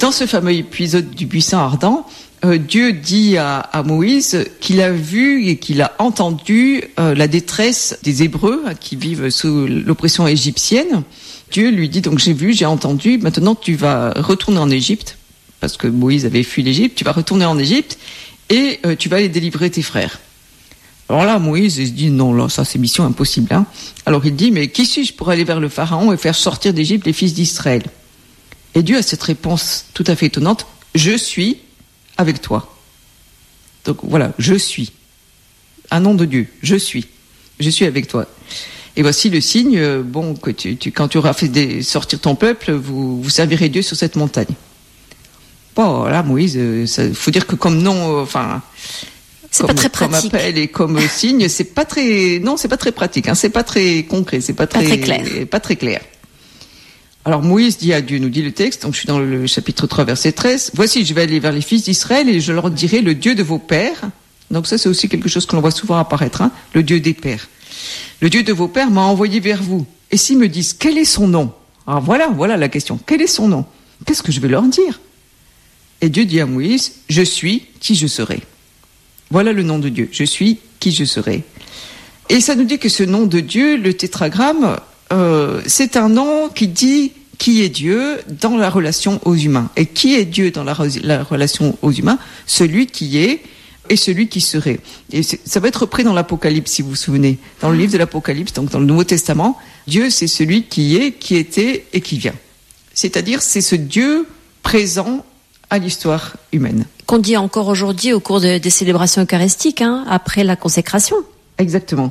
dans ce fameux épisode du buisson ardent, Dieu dit à Moïse qu'il a vu et qu'il a entendu la détresse des Hébreux qui vivent sous l'oppression égyptienne. Dieu lui dit donc j'ai vu, j'ai entendu, maintenant tu vas retourner en Égypte, parce que Moïse avait fui l'Égypte, tu vas retourner en Égypte et tu vas aller délivrer tes frères. Alors là, Moïse il se dit non, là, ça c'est mission impossible. Hein. Alors il dit mais qui suis-je pour aller vers le Pharaon et faire sortir d'Égypte les fils d'Israël ? Et Dieu a cette réponse tout à fait étonnante, je suis avec toi. Donc voilà, je suis. Un nom de Dieu, je suis avec toi. Et voici le signe, que quand tu auras fait sortir ton peuple, vous servirez Dieu sur cette montagne. Bon, là, Moïse, faut dire que comme nom, c'est pas très pratique. Comme appel et comme signe, c'est pas très pratique, hein, c'est pas très concret, c'est pas très clair. Alors Moïse dit à Dieu, nous dit le texte, donc je suis dans le chapitre 3, verset 13, « Voici, je vais aller vers les fils d'Israël et je leur dirai le Dieu de vos pères. » Donc ça, c'est aussi quelque chose que l'on voit souvent apparaître, hein, le Dieu des pères. « Le Dieu de vos pères m'a envoyé vers vous. Et s'ils me disent, quel est son nom ?» Alors voilà la question. Quel est son nom ? Qu'est-ce que je vais leur dire ? Et Dieu dit à Moïse, « Je suis qui je serai. » Voilà le nom de Dieu. Je suis qui je serai. Et ça nous dit que ce nom de Dieu, le tétragramme, c'est un nom qui dit qui est Dieu dans la relation aux humains. Et qui est Dieu dans la relation aux humains ? Celui qui est et celui qui serait. Et ça va être repris dans l'Apocalypse, si vous vous souvenez. Dans le livre de l'Apocalypse, donc dans le Nouveau Testament, Dieu, c'est celui qui est, qui était et qui vient. C'est-à-dire, c'est ce Dieu présent à l'histoire humaine. Qu'on dit encore aujourd'hui au cours des célébrations eucharistiques, hein, après la consécration. Exactement.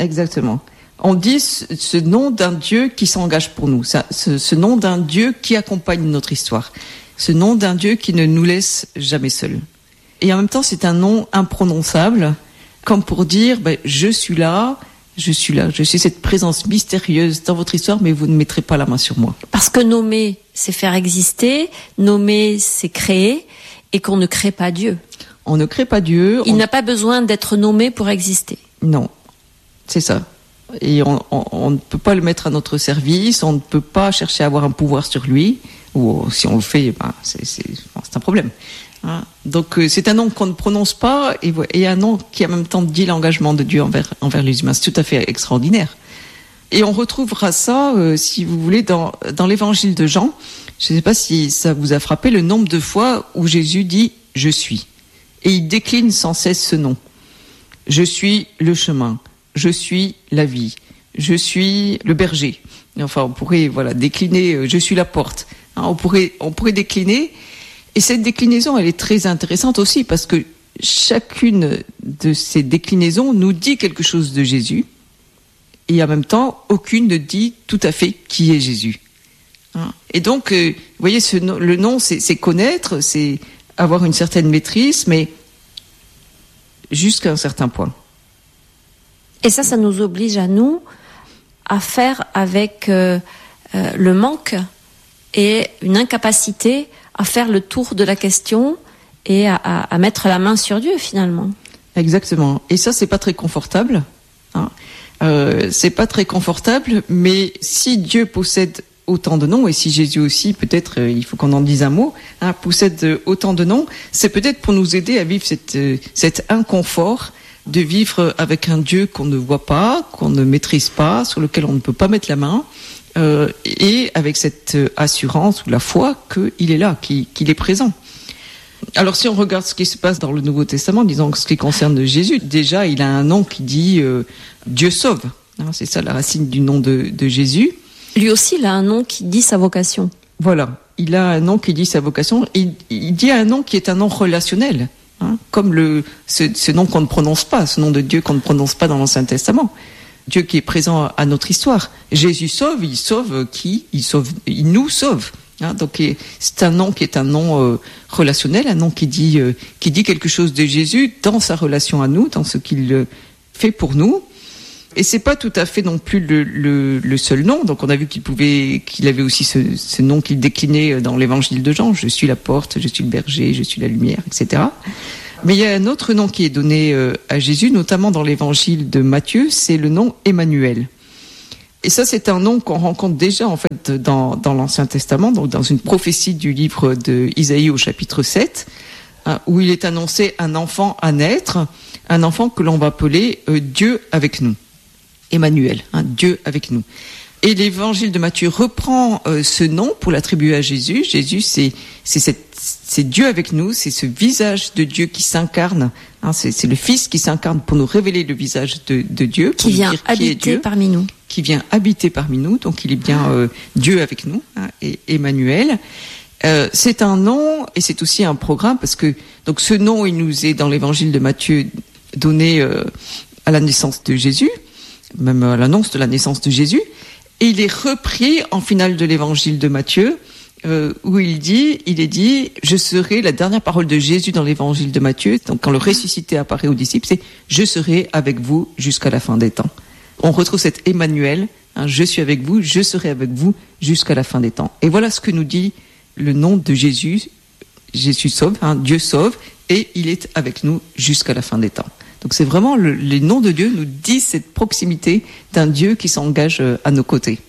On dit ce nom d'un Dieu qui s'engage pour nous, ce nom d'un Dieu qui accompagne notre histoire, ce nom d'un Dieu qui ne nous laisse jamais seuls. Et en même temps, c'est un nom imprononçable, comme pour dire, je suis là, je suis cette présence mystérieuse dans votre histoire, mais vous ne mettrez pas la main sur moi. Parce que nommer, c'est faire exister, nommer, c'est créer, et qu'on ne crée pas Dieu. On ne crée pas Dieu. Il n'a pas besoin d'être nommé pour exister. Non, c'est ça. Et on ne peut pas le mettre à notre service, on ne peut pas chercher à avoir un pouvoir sur lui, ou si on le fait, c'est un problème. Hein. Donc c'est un nom qu'on ne prononce pas et un nom qui en même temps dit l'engagement de Dieu envers les humains. C'est tout à fait extraordinaire. Et on retrouvera ça, si vous voulez, dans l'évangile de Jean. Je ne sais pas si ça vous a frappé le nombre de fois où Jésus dit « Je suis ». Et il décline sans cesse ce nom. Je suis le chemin, je suis la vie, je suis le berger. Enfin, on pourrait décliner je suis la porte. Hein, on pourrait décliner. Et cette déclinaison, elle est très intéressante aussi parce que chacune de ces déclinaisons nous dit quelque chose de Jésus. Et en même temps, aucune ne dit tout à fait qui est Jésus. Hein. Et donc, vous voyez, le nom, c'est connaître, c'est avoir une certaine maîtrise, mais jusqu'à un certain point. Et ça nous oblige à nous à faire avec le manque et une incapacité à faire le tour de la question et à mettre la main sur Dieu finalement. Exactement. Et ça, c'est pas très confortable. Hein. C'est pas très confortable, mais si Dieu possède autant de noms, et si Jésus aussi, peut-être, il faut qu'on en dise un mot, hein, possède autant de noms, c'est peut-être pour nous aider à vivre cet inconfort de vivre avec un Dieu qu'on ne voit pas, qu'on ne maîtrise pas, sur lequel on ne peut pas mettre la main, et avec cette assurance ou la foi qu'il est là, qu'il est présent. Alors si on regarde ce qui se passe dans le Nouveau Testament, disons ce qui concerne Jésus, déjà il a un nom qui dit Dieu sauve. Hein, c'est ça la racine du nom de Jésus. Lui aussi, il a un nom qui dit sa vocation. Voilà, il a un nom qui dit sa vocation. Il dit un nom qui est un nom relationnel, hein, comme ce nom qu'on ne prononce pas, ce nom de Dieu qu'on ne prononce pas dans l'Ancien Testament. Dieu qui est présent à notre histoire. Jésus sauve, il sauve qui ? Il nous sauve. Hein, donc c'est un nom qui est un nom relationnel, un nom qui dit quelque chose de Jésus dans sa relation à nous, dans ce qu'il fait pour nous. Et c'est pas tout à fait non plus le seul nom. Donc on a vu qu'il avait aussi ce nom qu'il déclinait dans l'évangile de Jean. Je suis la porte, je suis le berger, je suis la lumière, etc. Mais il y a un autre nom qui est donné à Jésus, notamment dans l'évangile de Matthieu, c'est le nom Emmanuel. Et ça, c'est un nom qu'on rencontre déjà en fait dans l'Ancien Testament, donc dans une prophétie du livre de Isaïe au chapitre 7, où il est annoncé un enfant à naître, un enfant que l'on va appeler Dieu avec nous, Emmanuel, Dieu avec nous. Et l'évangile de Matthieu reprend ce nom pour l'attribuer à Jésus. Jésus, c'est Dieu avec nous, c'est ce visage de Dieu qui s'incarne. C'est le Fils qui s'incarne pour nous révéler le visage de Dieu. Qui vient habiter parmi nous. Qui vient habiter parmi nous, donc il est bien Dieu avec nous, et Emmanuel. C'est un nom et c'est aussi un programme parce que donc ce nom, il nous est dans l'évangile de Matthieu donné à la naissance de Jésus, même à l'annonce de la naissance de Jésus. Et il est repris en finale de l'évangile de Matthieu, où il est dit, je serai, la dernière parole de Jésus dans l'évangile de Matthieu, donc quand le ressuscité apparaît aux disciples, c'est je serai avec vous jusqu'à la fin des temps. On retrouve cet Emmanuel, je suis avec vous, je serai avec vous jusqu'à la fin des temps. Et voilà ce que nous dit le nom de Jésus. Jésus sauve, Dieu sauve, et il est avec nous jusqu'à la fin des temps. Donc c'est vraiment les noms de Dieu nous disent cette proximité d'un Dieu qui s'engage à nos côtés.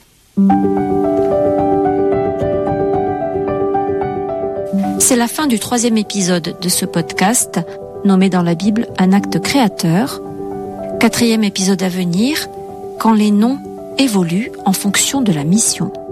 C'est la fin du 3e épisode de ce podcast, nommé dans la Bible un acte créateur. 4e épisode à venir, quand les noms évoluent en fonction de la mission.